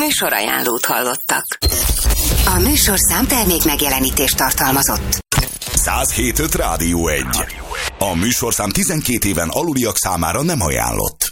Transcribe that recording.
Műsorajánlót hallottak. A műsorszám termék megjelenítést tartalmazott. 107.5 Rádió 1. A műsorszám 12 éven aluliak számára nem ajánlott.